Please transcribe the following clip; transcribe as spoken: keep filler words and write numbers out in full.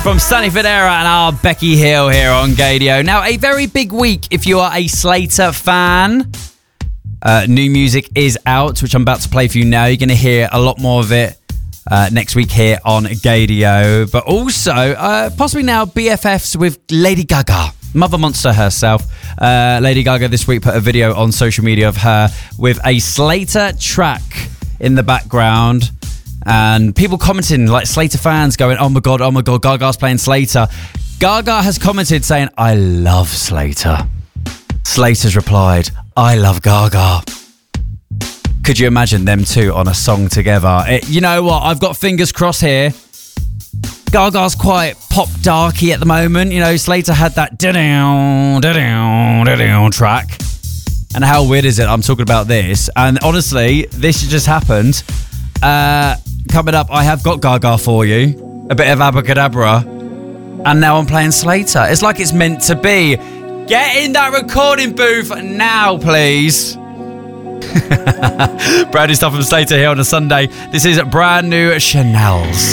from Sunny Federa and our Becky Hill here on Gadio. Now, a very big week if you are a Slater fan. Uh, new music is out, which I'm about to play for you now. You're going to hear a lot more of it uh, next week here on Gadio. But also, uh, possibly now B F Fs with Lady Gaga, Mother Monster herself. Uh, Lady Gaga this week put a video on social media of her with a Slater track in the background. And people commenting, like Slater fans going, oh my God, oh my God, Gaga's playing Slater. Gaga has commented saying, I love Slater. Slater's replied, I love Gaga. Could you imagine them two on a song together? It, you know what? I've got fingers crossed here. Gaga's quite pop darky at the moment. You know, Slater had that da-down, da-down, da-down track. And how weird is it? I'm talking about this. And honestly, this just happened. Uh, coming up, I have got Gaga for you. A bit of abracadabra. And now I'm playing Slater. It's like it's meant to be. Get in that recording booth now, please. Brand new stuff from Slater here on a Sunday. This is brand new Chanel's.